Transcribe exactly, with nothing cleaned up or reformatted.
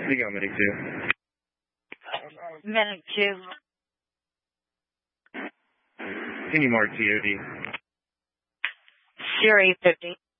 You got Medic two. Medic two. Can you mark T O D? Sierra eight fifty.